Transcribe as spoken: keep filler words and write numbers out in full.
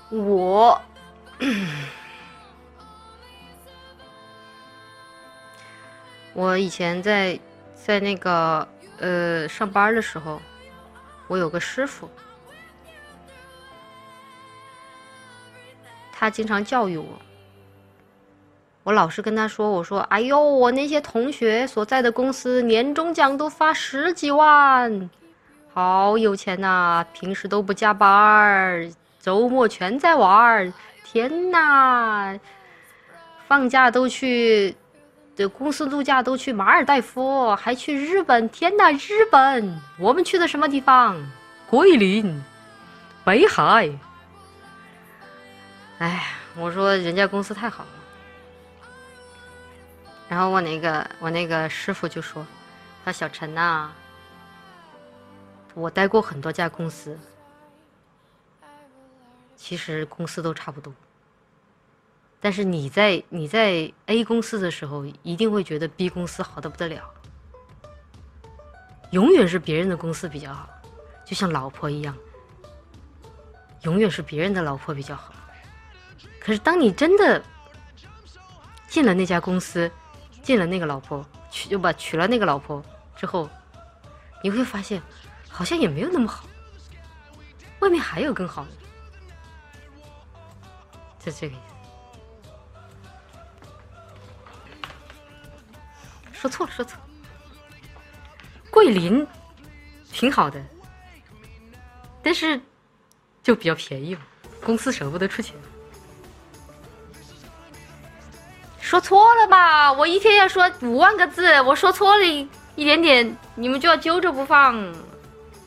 我，我以前在在那个呃上班的时候，我有个师傅，他经常教育我。我老是跟他说，我说，哎呦，我那些同学所在的公司年终奖都发十几万，好有钱呐！平时都不加班，周末全在玩，天呐！放假都去，的公司度假都去马尔代夫，还去日本，天呐，日本！我们去的什么地方？桂林、北海。哎，我说人家公司太好了。然后我那个我那个师傅就说：“他小陈呐、啊，我待过很多家公司，其实公司都差不多。但是你在你在 A 公司的时候，一定会觉得 B 公司好得不得了，永远是别人的公司比较好，就像老婆一样，永远是别人的老婆比较好。可是当你真的进了那家公司，进了那个老婆，娶就把娶了那个老婆之后，你会发现好像也没有那么好，外面还有更好的，就这个意思。说错了，说错了，桂林挺好的，但是就比较便宜嘛，公司舍不得出钱。说错了吧？我一天要说五万个字，我说错了一一点点，你们就要揪着不放。